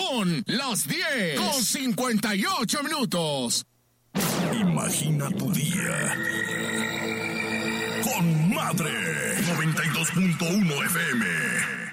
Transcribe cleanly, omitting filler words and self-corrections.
Son las 10:58. Imagina tu día con Madre 92.1 FM.